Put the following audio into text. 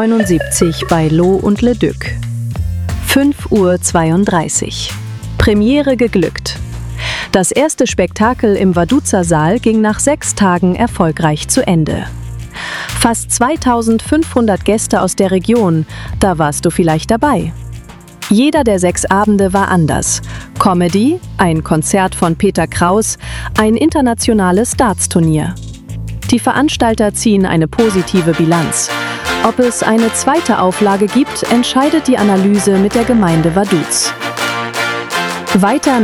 1979 bei Lot und Leduc. 5:32 Uhr. Premiere geglückt. Das erste Spektakel im Vaduz-Saal ging nach 6 Tagen erfolgreich zu Ende. Fast 2500 Gäste aus der Region, da warst du vielleicht dabei. Jeder der 6 Abende war anders. Comedy, ein Konzert von Peter Kraus, ein internationales Darts-Turnier. Die Veranstalter ziehen eine positive Bilanz. Ob es eine zweite Auflage gibt, entscheidet die Analyse mit der Gemeinde Vaduz. Weiter